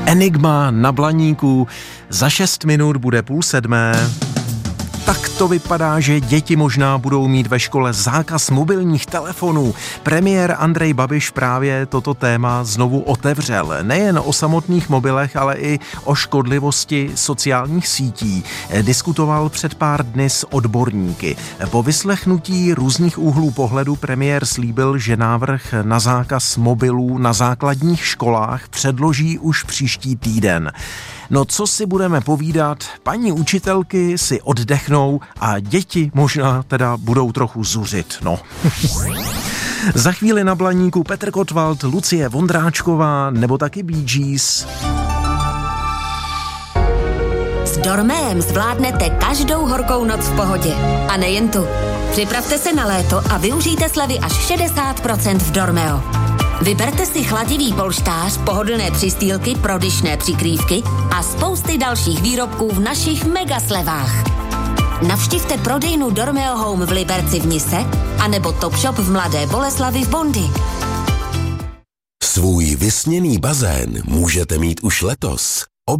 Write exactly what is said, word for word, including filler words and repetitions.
Enigma na Blaníku. Za šest minut bude půl sedmé. Tak to vypadá, že děti možná budou mít ve škole zákaz mobilních telefonů. Premiér Andrej Babiš právě toto téma znovu otevřel. Nejen o samotných mobilech, ale i o škodlivosti sociálních sítí. Diskutoval před pár dny s odborníky. Po vyslechnutí různých úhlů pohledu premiér slíbil, že návrh na zákaz mobilů na základních školách předloží už příští týden. No co si budeme povídat, paní učitelky si oddechnou a děti možná teda budou trochu zuřit, no. Za chvíli na Blaníku Petr Kotwald, Lucie Vondráčková nebo taky Bee Gees. S Dormeem zvládnete každou horkou noc v pohodě. A nejen tu. Připravte se na léto a využijte slevy až šedesát procent v Dormeo. Vyberte si chladivý polštář, pohodlné přistýlky, prodyšné přikrývky a spousty dalších výrobků v našich mega slevách. Navštivte prodejnu Dormeo Home v Liberci v Nise anebo Topshop v Mladé Boleslavi v Bondy. Svůj vysněný bazén můžete mít už letos.